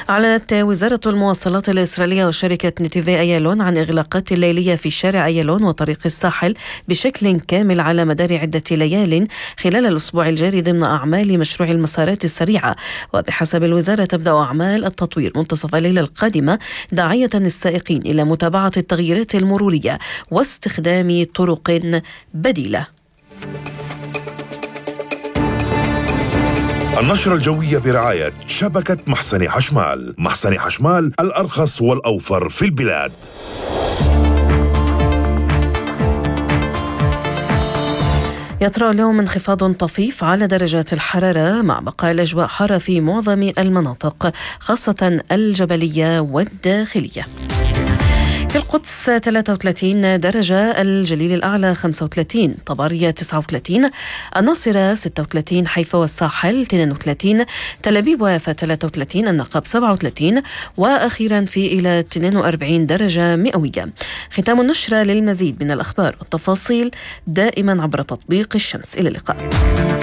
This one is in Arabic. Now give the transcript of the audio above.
أعلنت وزارة المواصلات الإسرائيلية وشركة نتيفي أيالون عن إغلاقات الليلية في شارع أيالون وطريق الساحل بشكل كامل على مدار عدة ليال خلال الأسبوع الجاري ضمن أعمال مشروع المسارات السريعة. وبحسب الوزارة تبدأ أعمال التطوير منتصف الليلة القادمة، داعية السائقين إلى متابعة التغييرات المرورية واستخدام طرق بديلة. النشرة الجوية برعاية شبكة محسن حشمال. محسن حشمال، الأرخص والأوفر في البلاد. يطرأ اليوم انخفاض طفيف على درجات الحرارة مع بقاء الأجواء حارة في معظم المناطق خاصة الجبلية والداخلية. في القدس 33 درجة، الجليل الأعلى 35، طبرية 39، الناصرة 36، حيفا والساحل 32، تل أبيب ويافا 33، النقب 37، وأخيرا في إلى 42 درجة مئوية. ختام النشرة. للمزيد من الأخبار والتفاصيل دائما عبر تطبيق الشمس. إلى اللقاء.